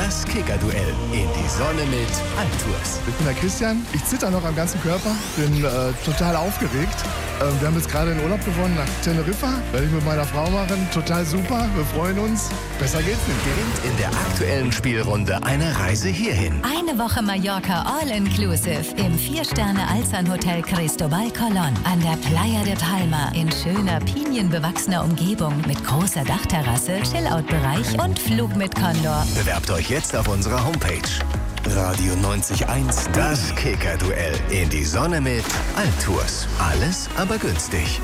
Das Kicker-Duell in die Sonne mit Altours. Ich bin der Christian, ich zitter noch am ganzen Körper, bin total aufgeregt. Wir haben jetzt gerade den Urlaub gewonnen nach Teneriffa, werde ich mit meiner Frau machen, total super, wir freuen uns, besser geht's nicht. Gewinnt in der aktuellen Spielrunde eine Reise hierhin. Eine Woche Mallorca All-Inclusive im 4-Sterne-Alzan-Hotel Cristobal Colón an der Playa de Palma in schöner, pinienbewachsener Umgebung mit großer Dachterrasse, Chill-Out-Bereich und Flug mit Condor. Bewerbt euch jetzt auf unserer Homepage. Radio 90.1, das Kicker-Duell in die Sonne mit Altours. Alles aber günstig.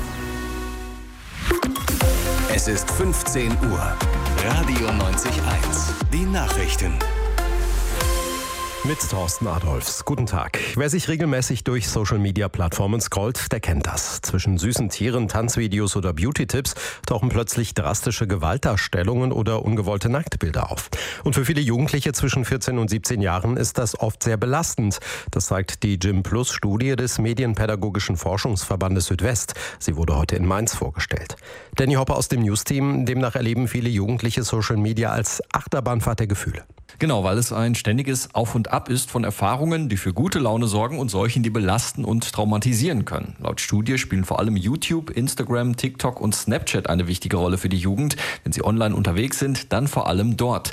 Es ist 15 Uhr. Radio 90.1, die Nachrichten. Mit Thorsten Adolfs. Guten Tag. Wer sich regelmäßig durch Social-Media-Plattformen scrollt, der kennt das. Zwischen süßen Tieren, Tanzvideos oder Beauty-Tipps tauchen plötzlich drastische Gewaltdarstellungen oder ungewollte Nacktbilder auf. Und für viele Jugendliche zwischen 14 und 17 Jahren ist das oft sehr belastend. Das zeigt die Gym-Plus-Studie des Medienpädagogischen Forschungsverbandes Südwest. Sie wurde heute in Mainz vorgestellt. Danny Hopper aus dem News-Team. Demnach erleben viele Jugendliche Social-Media als Achterbahnfahrt der Gefühle. Genau, weil es ein ständiges Auf und Ab ist von Erfahrungen, die für gute Laune sorgen und solchen, die belasten und traumatisieren können. Laut Studie spielen vor allem YouTube, Instagram, TikTok und Snapchat eine wichtige Rolle für die Jugend. Wenn sie online unterwegs sind, dann vor allem dort.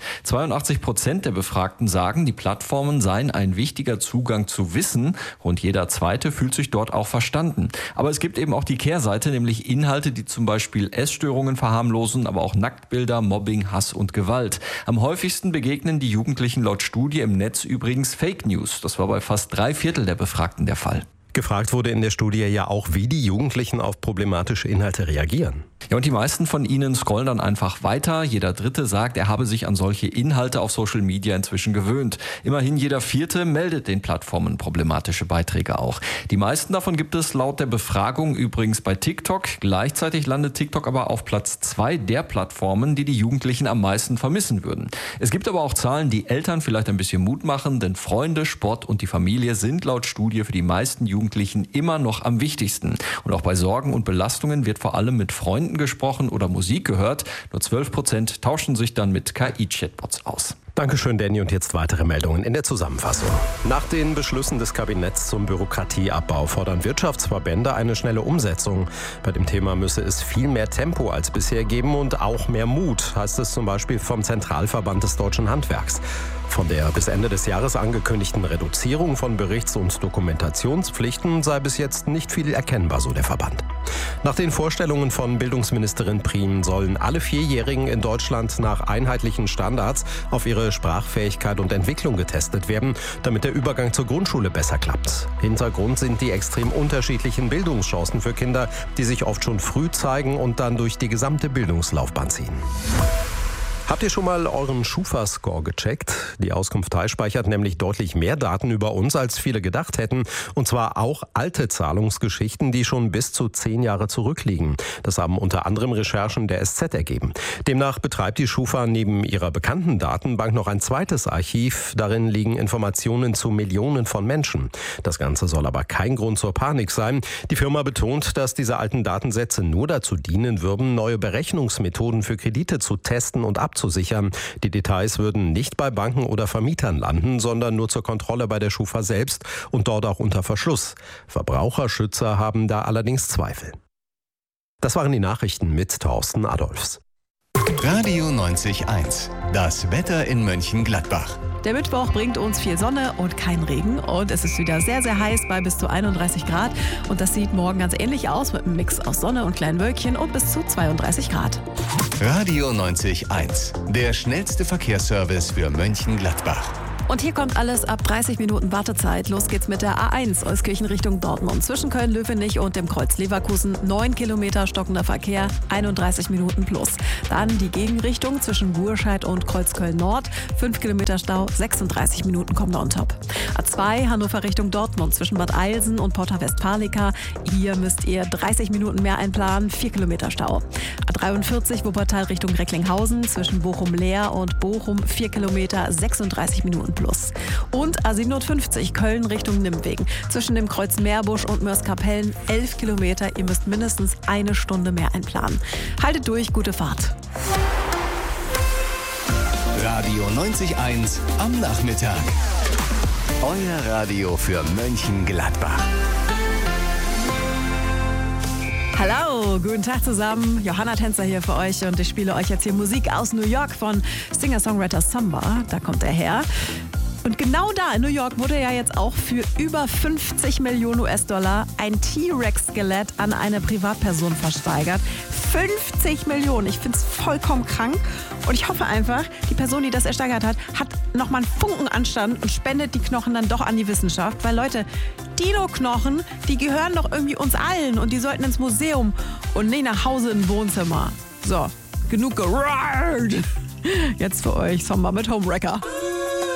82% der Befragten sagen, die Plattformen seien ein wichtiger Zugang zu Wissen. Rund jeder Zweite fühlt sich dort auch verstanden. Aber es gibt eben auch die Kehrseite, nämlich Inhalte, die zum Beispiel Essstörungen verharmlosen, aber auch Nacktbilder, Mobbing, Hass und Gewalt. Am häufigsten begegnen die Jugendlichen laut Studie im Netz übrigens Fake News. Das war bei fast 3/4 der Befragten der Fall. Gefragt wurde in der Studie ja auch, wie die Jugendlichen auf problematische Inhalte reagieren. Ja, und die meisten von ihnen scrollen dann einfach weiter. Jeder Dritte sagt, er habe sich an solche Inhalte auf Social Media inzwischen gewöhnt. Immerhin jeder Vierte meldet den Plattformen problematische Beiträge auch. Die meisten davon gibt es laut der Befragung übrigens bei TikTok. Gleichzeitig landet TikTok aber auf Platz 2 der Plattformen, die die Jugendlichen am meisten vermissen würden. Es gibt aber auch Zahlen, die Eltern vielleicht ein bisschen Mut machen, denn Freunde, Sport und die Familie sind laut Studie für die meisten Jugendlichen immer noch am wichtigsten. Und auch bei Sorgen und Belastungen wird vor allem mit Freunden gesprochen oder Musik gehört. Nur 12% tauschen sich dann mit KI-Chatbots aus. Dankeschön, Danny. Und jetzt weitere Meldungen in der Zusammenfassung. Nach den Beschlüssen des Kabinetts zum Bürokratieabbau fordern Wirtschaftsverbände eine schnelle Umsetzung. Bei dem Thema müsse es viel mehr Tempo als bisher geben und auch mehr Mut, heißt es zum Beispiel vom Zentralverband des Deutschen Handwerks. Von der bis Ende des Jahres angekündigten Reduzierung von Berichts- und Dokumentationspflichten sei bis jetzt nicht viel erkennbar, so der Verband. Nach den Vorstellungen von Bildungsministerin Prien sollen alle Vierjährigen in Deutschland nach einheitlichen Standards auf ihre Sprachfähigkeit und Entwicklung getestet werden, damit der Übergang zur Grundschule besser klappt. Hintergrund sind die extrem unterschiedlichen Bildungschancen für Kinder, die sich oft schon früh zeigen und dann durch die gesamte Bildungslaufbahn ziehen. Habt ihr schon mal euren Schufa-Score gecheckt? Die Auskunftei speichert nämlich deutlich mehr Daten über uns, als viele gedacht hätten. Und zwar auch alte Zahlungsgeschichten, die schon bis zu 10 Jahre zurückliegen. Das haben unter anderem Recherchen der SZ ergeben. Demnach betreibt die Schufa neben ihrer bekannten Datenbank noch ein zweites Archiv. Darin liegen Informationen zu Millionen von Menschen. Das Ganze soll aber kein Grund zur Panik sein. Die Firma betont, dass diese alten Datensätze nur dazu dienen würden, neue Berechnungsmethoden für Kredite zu testen und abzusichern. Die Details würden nicht bei Banken oder Vermietern landen, sondern nur zur Kontrolle bei der Schufa selbst und dort auch unter Verschluss. Verbraucherschützer haben da allerdings Zweifel. Das waren die Nachrichten mit Thorsten Adolfs. Radio 90.1, das Wetter in Mönchengladbach. Der Mittwoch bringt uns viel Sonne und kein Regen und es ist wieder sehr, sehr heiß bei bis zu 31 Grad und das sieht morgen ganz ähnlich aus mit einem Mix aus Sonne und kleinen Wölkchen und bis zu 32 Grad. Radio 90.1, der schnellste Verkehrsservice für Mönchengladbach. Und hier kommt alles ab 30 Minuten Wartezeit. Los geht's mit der A1 Euskirchen Richtung Dortmund. Zwischen Köln-Löwenich und dem Kreuz Leverkusen 9 Kilometer stockender Verkehr, 31 Minuten plus. Dann die Gegenrichtung zwischen Burscheid und Kreuzköln-Nord, 5 Kilometer Stau, 36 Minuten kommen on top. A2 Hannover Richtung Dortmund zwischen Bad Eilsen und Porta Westfalica. Hier müsst ihr 30 Minuten mehr einplanen, 4 Kilometer Stau. A43 Wuppertal Richtung Recklinghausen zwischen Bochum-Leer und Bochum 4 Kilometer, 36 Minuten plus. Und A57 Köln Richtung Nimwegen zwischen dem Kreuz Meerbusch und Mörs-Kapellen 11 Kilometer. Ihr müsst mindestens 1 Stunde mehr einplanen. Haltet durch, gute Fahrt. Radio 90.1 am Nachmittag. Euer Radio für Mönchengladbach. Hallo, guten Tag zusammen. Johanna Tänzer hier für euch und ich spiele euch jetzt hier Musik aus New York von Singer-Songwriter Samba. Da kommt er her. Und genau da in New York wurde ja jetzt auch für über 50 Millionen US-Dollar ein T-Rex-Skelett an eine Privatperson versteigert. 50 Millionen. Ich finde es vollkommen krank. Und ich hoffe einfach, die Person, die das ersteigert hat, hat nochmal einen Funken Anstand und spendet die Knochen dann doch an die Wissenschaft. Weil Leute, Dino-Knochen, die gehören doch irgendwie uns allen und die sollten ins Museum und nicht nach Hause in ein Wohnzimmer. So, genug gerollt. Jetzt für euch Samba mit Homewrecker.